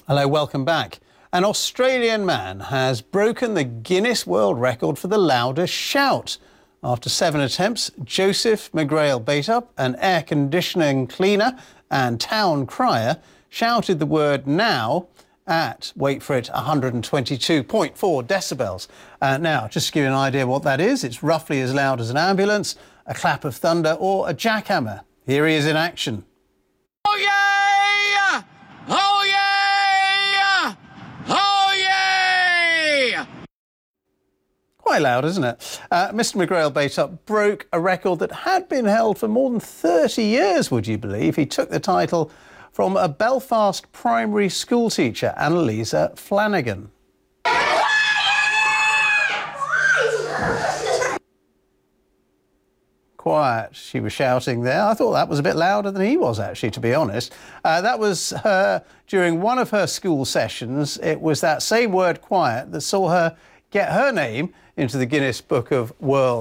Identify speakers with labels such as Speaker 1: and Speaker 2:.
Speaker 1: Hello, welcome back. An Australian man has broken the Guinness World Record for the loudest shout. After 7 attempts, Joseph McGrail Baitup, an air conditioning cleaner and town crier, shouted the word "now" at, wait for it, 122.4 decibels. Now, just to give you an idea what that is, it's roughly as loud as an ambulance, a clap of thunder or a jackhammer. Here he is in action.
Speaker 2: Oh yeah! Oh yeah! Oh yeah!
Speaker 1: Quite loud, isn't it? Mr. McGrail Baitup broke a record that had been held for more than 30 years, would you believe? He took the title from a Belfast primary school teacher, Annalisa Flanagan. Quiet, she was shouting there. I thought that was a bit louder than he was, actually, to be honest. That was her during one of her school sessions. It was that same word, quiet, that saw her get her name into the Guinness Book of World